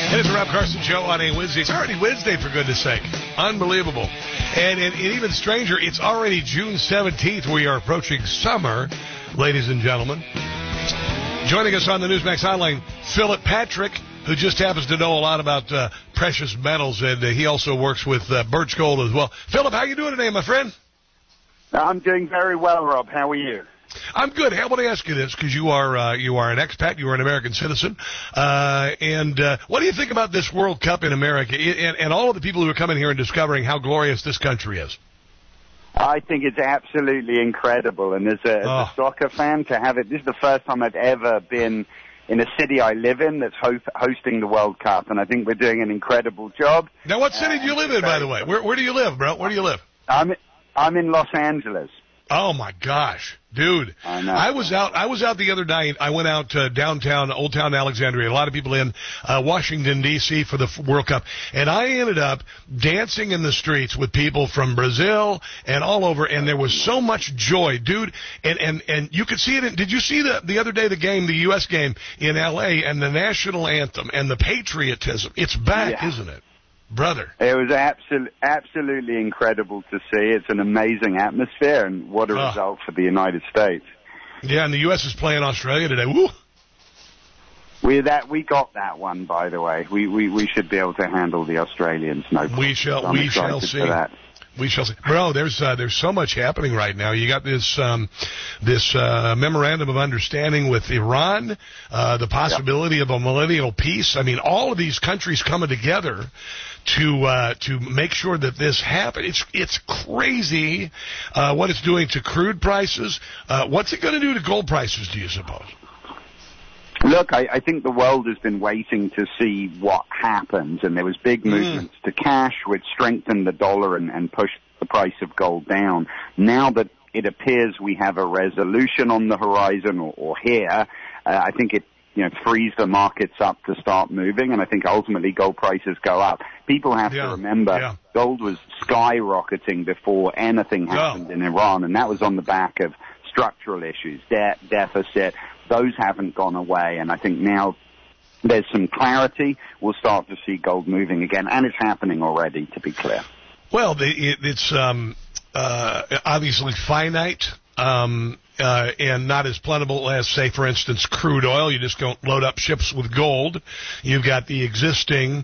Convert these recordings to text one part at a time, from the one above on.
It is the Rob Carson Show on a Wednesday. It's already Wednesday, for goodness sake. Unbelievable. And even stranger, it's already June 17th. We are approaching summer, ladies and gentlemen. Joining us on the Newsmax Hotline, Philip Patrick, who just happens to know a lot about precious metals, and he also works with Birch Gold as well. Philip, how you doing today, my friend? I'm doing very well, Rob. How are you? I'm good. Hey, I want to ask you this because you are an expat, you are an American citizen, and what do you think about this World Cup in America and all of the people who are coming here and discovering how glorious this country is? I think it's absolutely incredible, and as a soccer fan, to have it, this is the first time I've ever been in a city I live in that's hosting the World Cup, and I think we're doing an incredible job. Now, what city do you live in, by the way? Where do you live, bro? Where do you live? I'm in Los Angeles. Oh my gosh, dude! I know. I was out the other night. I went out to downtown, Old Town Alexandria. A lot of people in Washington D.C. for the World Cup, and I ended up dancing in the streets with people from Brazil and all over. And there was so much joy, dude. And you could see it. Did you see the other day the U.S. game in L.A. and the national anthem and the patriotism? It's back, isn't it? Brother. It was absolutely incredible to see. It's an amazing atmosphere, and what a result for the United States. Yeah, and the U.S. is playing Australia today. Woo! We got that one, by the way. We should be able to handle the Australians. No problem. We shall see. We shall see. Bro, there's so much happening right now. You got this memorandum of understanding with Iran, the possibility of a millennial peace. I mean, all of these countries coming together to make sure that this happens. It's crazy what it's doing to crude prices. What's it going to do to gold prices, do you suppose? Look, I think the world has been waiting to see what happens, and there was big movements to cash, which strengthened the dollar and pushed the price of gold down. Now that it appears we have a resolution on the horizon or here, I think it frees the markets up to start moving, and I think ultimately gold prices go up. People have to remember gold was skyrocketing before anything happened in Iran, and that was on the back of structural issues, debt, deficit. Those haven't gone away, and I think now there's some clarity. We'll start to see gold moving again, and it's happening already, to be clear. Well, it's obviously finite and not as plentiful as, say, for instance, crude oil. You just don't load up ships with gold. You've got the existing,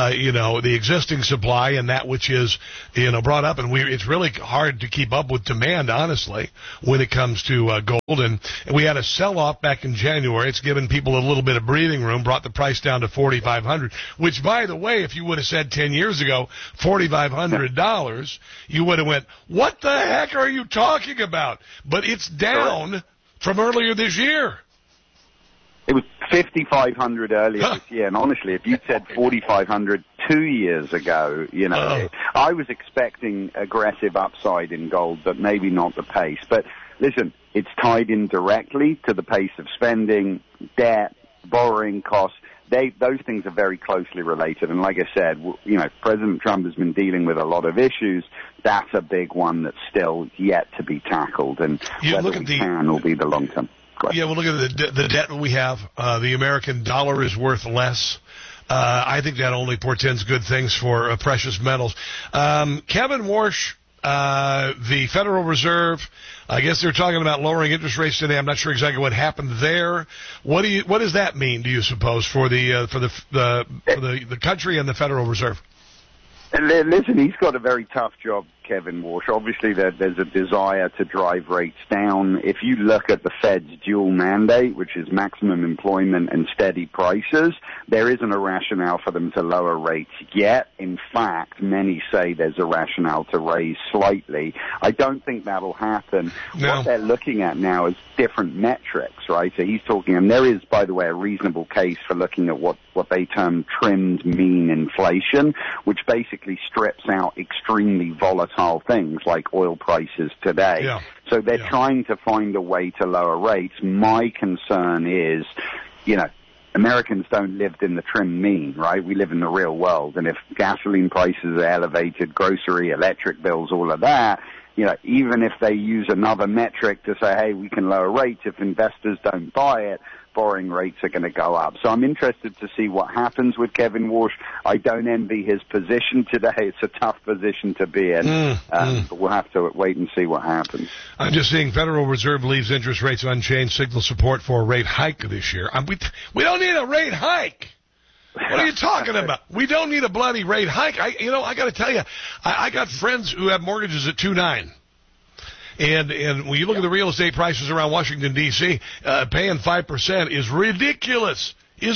supply and that which is, brought up. And it's really hard to keep up with demand, honestly, when it comes to gold. And we had a sell-off back in January. It's given people a little bit of breathing room, brought the price down to $4,500, which, by the way, if you would have said 10 years ago, $4,500, you would have went, what the heck are you talking about? But it's down from earlier this year. It was 5,500 earlier this year, and honestly, if you said 4,500 2 years ago, I was expecting aggressive upside in gold, but maybe not the pace. But listen, it's tied in directly to the pace of spending, debt, borrowing costs. Those things are very closely related, and like I said, President Trump has been dealing with a lot of issues. That's a big one that's still yet to be tackled, and whether we can will be the long-term question. Yeah, well, look at the debt we have. The American dollar is worth less. I think that only portends good things for precious metals. Kevin Warsh, the Federal Reserve, I guess they're talking about lowering interest rates today. I'm not sure exactly what happened there. What does that mean, do you suppose, for the country and the Federal Reserve? Listen, he's got a very tough job, Kevin Warsh. Obviously, there's a desire to drive rates down. If you look at the Fed's dual mandate, which is maximum employment and steady prices, there isn't a rationale for them to lower rates yet. In fact, many say there's a rationale to raise slightly. I don't think that'll happen. No. What they're looking at now is different metrics, right? So he's talking, and there is, by the way, a reasonable case for looking at what they term trimmed mean inflation, which basically strips out extremely volatile things like oil prices today. Yeah. So they're trying to find a way to lower rates. My concern is, Americans don't live in the trim mean, right? We live in the real world. And if gasoline prices are elevated, grocery, electric bills, all of that, even if they use another metric to say, hey, we can lower rates if investors don't buy it, borrowing rates are going to go up. So I'm interested to see what happens with Kevin Walsh. I don't envy his position today. It's a tough position to be in, but we'll have to wait and see what happens. I'm just seeing Federal Reserve leaves interest rates unchanged, signal support for a rate hike this year. We don't need a rate hike. What are you talking about? We don't need a bloody rate hike. I got to tell you, I got friends who have mortgages at 2.9. And when you look at the real estate prices around Washington, D.C., paying 5% is ridiculous.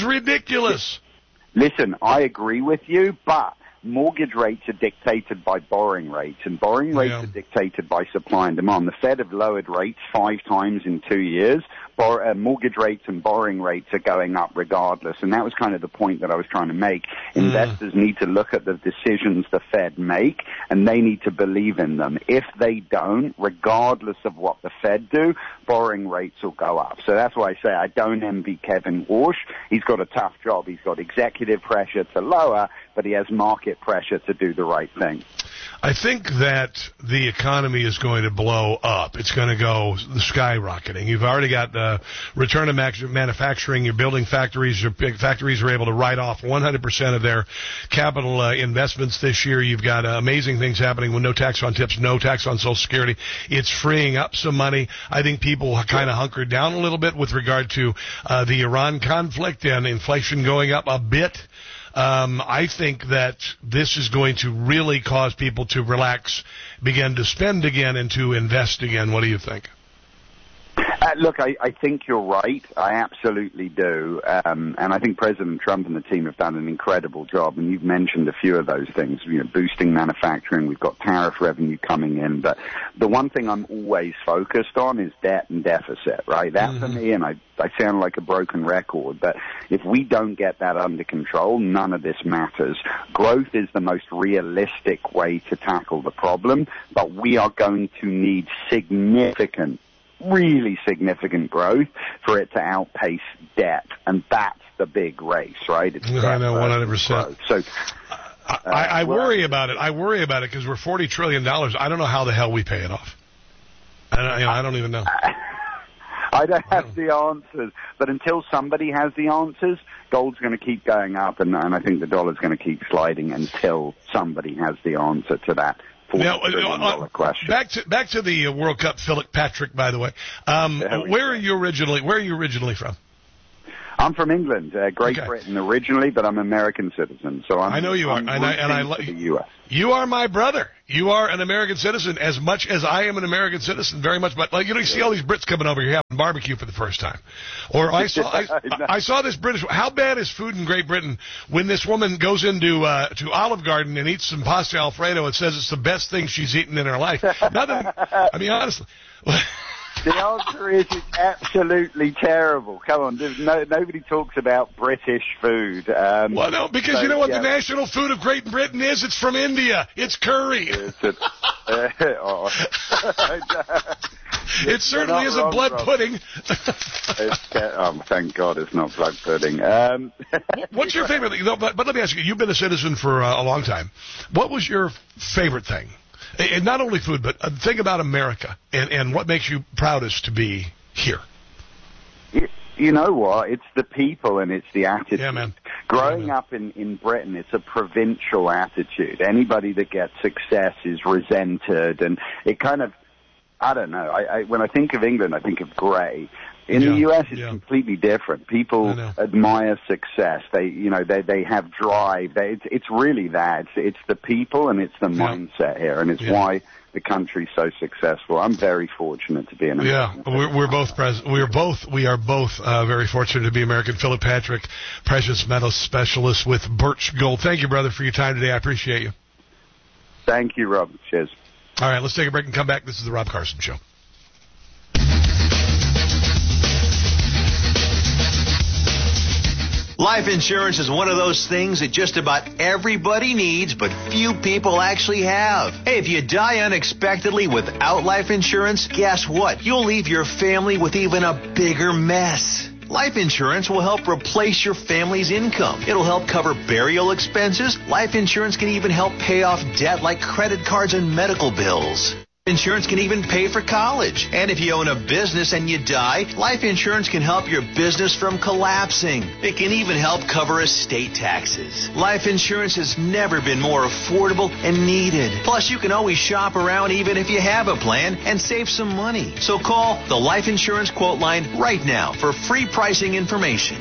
Listen, I agree with you, but mortgage rates are dictated by borrowing rates, and borrowing rates are dictated by supply and demand. The Fed have lowered rates 5 times in 2 years. Mortgage rates and borrowing rates are going up regardless, and that was kind of the point that I was trying to make. Investors need to look at the decisions the Fed make, and they need to believe in them. If they don't, regardless of what the Fed do, borrowing rates will go up. So that's why I say I don't envy Kevin Walsh. He's got a tough job. He's got executive pressure to lower, but he has market pressure to do the right thing. I think that the economy is going to blow up. It's going to go skyrocketing. You've already got the return of manufacturing. You're building factories. Your big factories are able to write off 100% of their capital investments this year. You've got amazing things happening with no tax on tips, no tax on Social Security. It's freeing up some money. I think people kind of hunkered down a little bit with regard to the Iran conflict and inflation going up a bit. I think that this is going to really cause people to relax, begin to spend again, and to invest again. What do you think? Look, I think you're right. I absolutely do. And I think President Trump and the team have done an incredible job. And you've mentioned a few of those things, boosting manufacturing. We've got tariff revenue coming in. But the one thing I'm always focused on is debt and deficit, right? That for me, and I sound like a broken record, but if we don't get that under control, none of this matters. Growth is the most realistic way to tackle the problem, but we are going to need really significant growth for it to outpace debt, and that's the big race, right? It's I know, 100%. So I worry about it. I worry about it because we're $40 trillion. I don't know how the hell we pay it off. I don't even know. I don't have the answers, but until somebody has the answers, gold's going to keep going up, and I think the dollar's going to keep sliding until somebody has the answer to that. Now, back to the World Cup, Philip Patrick, by the way. Where are you originally from? I'm from England, Great Britain originally, but I'm an American citizen. So I know you are, and I love the U.S. You are my brother. You are an American citizen as much as I am an American citizen, very much. But you see all these Brits coming over here having barbecue for the first time. Or I saw this British. How bad is food in Great Britain when this woman goes into to Olive Garden and eats some pasta Alfredo and says it's the best thing she's eaten in her life? Nothing. I mean, honestly. The answer is it's absolutely terrible. Come on, nobody talks about British food. Well, no, because you know what the national food of Great Britain is? It's from India. It's curry. It certainly isn't blood pudding. Thank God it's not blood pudding. What's your favorite thing? But let me ask you, you've been a citizen for a long time. What was your favorite thing? And not only food, but think about America and what makes you proudest to be here. You know what? It's the people and it's the attitude. Yeah, man. Growing up in Britain, it's a provincial attitude. Anybody that gets success is resented, and it kind of, I don't know. When I think of England, I think of grey. In the U.S., it's completely different. People admire success. They have drive. It's really that. It's the people and it's the mindset here, and it's why the country's so successful. I'm very fortunate to be an American. Yeah, we're both We are both very fortunate to be American. Philip Patrick, precious metals specialist with Birch Gold. Thank you, brother, for your time today. I appreciate you. Thank you, Rob. Cheers. All right, let's take a break and come back. This is the Rob Carson Show. Life insurance is one of those things that just about everybody needs, but few people actually have. Hey, if you die unexpectedly without life insurance, guess what? You'll leave your family with even a bigger mess. Life insurance will help replace your family's income. It'll help cover burial expenses. Life insurance can even help pay off debt like credit cards and medical bills. Insurance can even pay for college. And if you own a business and you die, life insurance can help your business from collapsing. It can even help cover estate taxes. Life insurance has never been more affordable and needed. Plus, you can always shop around even if you have a plan and save some money. So call the Life Insurance Quote Line right now for free pricing information.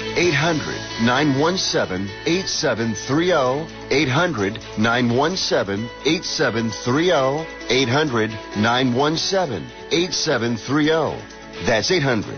800-917-8730. 800-917-8730. 800-917-8730. That's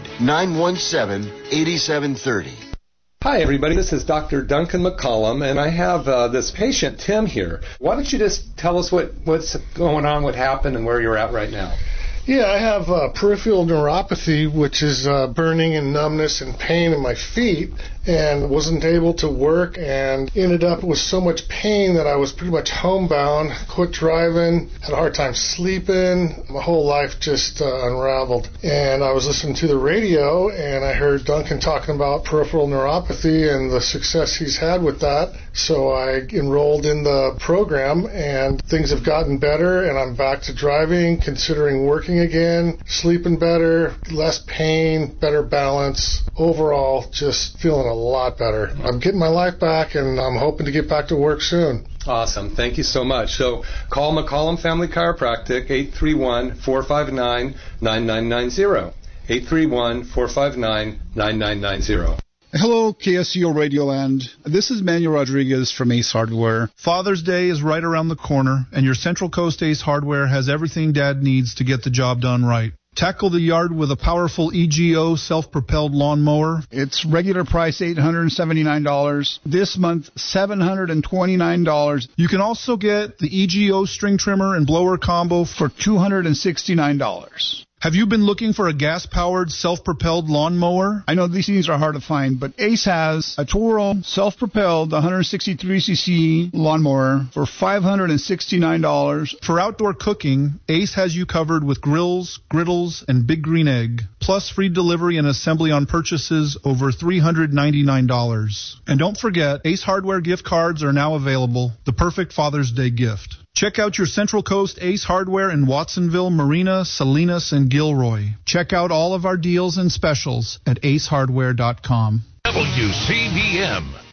800-917-8730. Hi, everybody. This is Dr. Duncan McCollum, and I have this patient, Tim, here. Why don't you just tell us what's going on, what happened, and where you're at right now? Yeah, I have peripheral neuropathy, which is burning and numbness and pain in my feet, and wasn't able to work and ended up with so much pain that I was pretty much homebound, quit driving, had a hard time sleeping. My whole life just unraveled. And I was listening to the radio, and I heard Duncan talking about peripheral neuropathy and the success he's had with that. So I enrolled in the program, and things have gotten better, and I'm back to driving, considering working again, sleeping better, less pain, better balance. Overall, just feeling a lot better. I'm getting my life back, and I'm hoping to get back to work soon. Awesome. Thank you so much. So call McCollum Family Chiropractic, 831-459-9990. 831-459-9990. Hello, KSCO Radioland. This is Manuel Rodriguez from Ace Hardware. Father's Day is right around the corner, and your Central Coast Ace Hardware has everything Dad needs to get the job done right. Tackle the yard with a powerful EGO self-propelled lawnmower. It's regular price $879. This month, $729. You can also get the EGO string trimmer and blower combo for $269. Have you been looking for a gas-powered, self-propelled lawnmower? I know these things are hard to find, but Ace has a Toro self-propelled 163cc lawnmower for $569. For outdoor cooking, Ace has you covered with grills, griddles, and Big Green Egg, plus free delivery and assembly on purchases over $399. And don't forget, Ace Hardware gift cards are now available, the perfect Father's Day gift. Check out your Central Coast Ace Hardware in Watsonville, Marina, Salinas, and Gilroy. Check out all of our deals and specials at acehardware.com. WCBM.